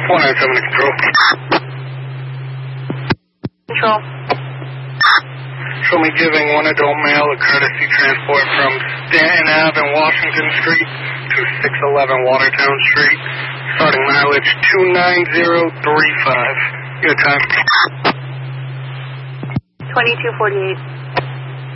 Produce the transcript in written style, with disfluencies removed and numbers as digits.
197 to control. Control. Show me giving one adult male a courtesy transport from Stanton Ave and Washington Street to 611 Watertown Street, starting mileage 29035. Your time. 2248.